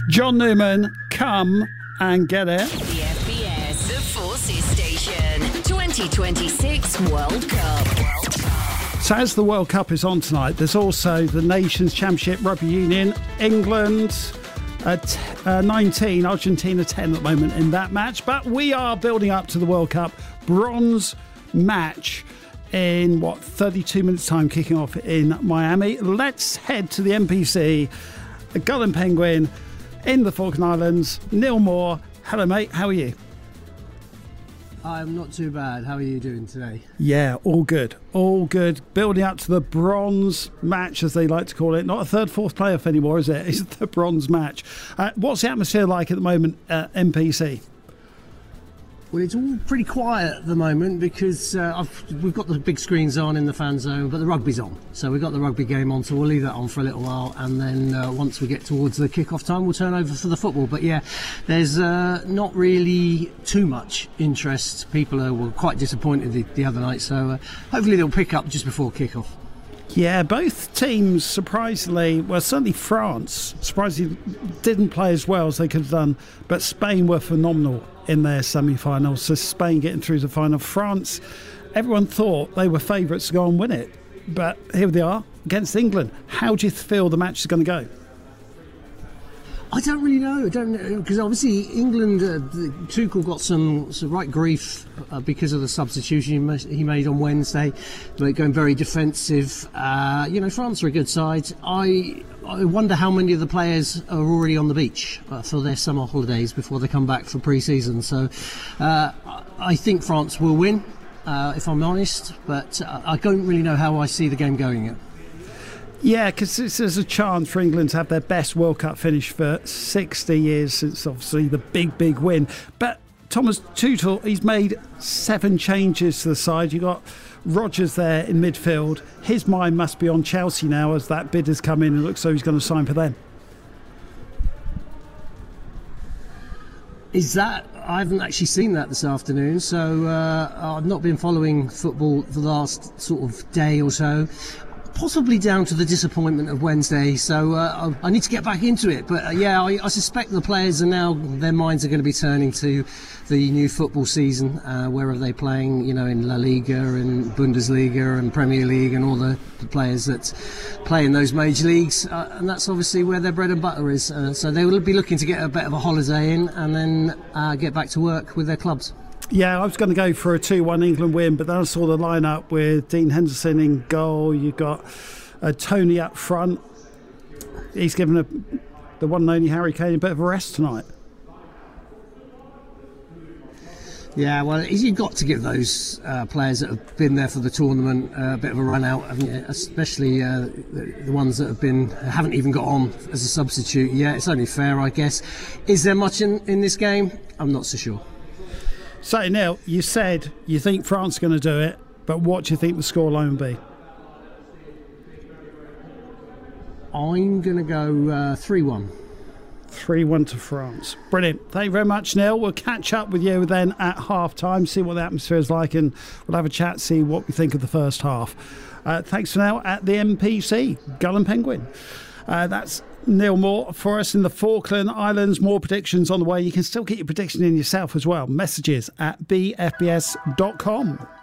John Newman, come and get it. The FBS, the Forces Station, 2026 World Cup. So as the World Cup is on tonight, there's also the Nations Championship Rugby Union. England at 19, Argentina 10 at the moment in that match. But we are building up to the World Cup bronze match in, 32 minutes' time, kicking off in Miami. Let's head to the NPC, the Gull Penguin in the Falkland Islands. Neil Moore, hello mate, how are you? I'm not too bad. How are you doing today? Yeah, all good. All good. Building up to the bronze match, as they like to call it. Not a third, fourth playoff anymore, is it? It's the bronze match. What's the atmosphere like at the moment at NPC? Well, it's all pretty quiet at the moment because we've got the big screens on in the fan zone, but the rugby's on. So we've got the rugby game on, so we'll leave that on for a little while. And then once we get towards the kick-off time, we'll turn over for the football. But yeah, there's not really too much interest. People were quite disappointed the other night, so hopefully they'll pick up just before kick-off. Yeah, both teams surprisingly, well, certainly France surprisingly didn't play as well as they could have done, but Spain were phenomenal in their semi-final. So Spain getting through to the final. France, everyone thought they were favourites to go and win it, but here they are against England. How do you feel the match is going to go? I don't really know. I don't know, because obviously England, Tuchel got some right grief because of the substitution he made on Wednesday. They're going very defensive. France are a good side. I wonder how many of the players are already on the beach for their summer holidays before they come back for pre-season. So I think France will win, if I'm honest, but I don't really know how I see the game going yet. Yeah, because there's a chance for England to have their best World Cup finish for 60 years since obviously the big win. But Thomas Tuchel, he's made 7 changes to the side. You've got Rodgers there in midfield. His mind must be on Chelsea now as that bid has come in and looks like he's going to sign for them. Is that? I haven't actually seen that this afternoon, so I've not been following football for the last sort of day or so. Possibly down to the disappointment of Wednesday, so I need to get back into it. But I suspect the players are now, their minds are going to be turning to the new football season. Where are they playing? In La Liga and Bundesliga and Premier League and all the players that play in those major leagues, and that's obviously where their bread and butter is. So they will be looking to get a bit of a holiday in and then get back to work with their clubs. Yeah, I was going to go for a 2-1 England win, but then I saw the lineup with Dean Henderson in goal. You've got Tony up front. He's given the one and only Harry Kane a bit of a rest tonight. Yeah, well, you've got to give those players that have been there for the tournament a bit of a run out, especially the ones that haven't even got on as a substitute. Yeah, it's only fair, I guess. Is there much in this game? I'm not so sure. So, Neil, you said you think France is going to do it, but what do you think the scoreline will be? I'm going to go 3-1. 3-1 to France. Brilliant. Thank you very much, Neil. We'll catch up with you then at half-time, see what the atmosphere is like, and we'll have a chat, see what we think of the first half. Thanks for now at the NPC, Gull Penguin. That's Neil Moore for us in the Falkland Islands. More predictions on the way. You can still get your prediction in yourself as well. Messages at bfbs.com.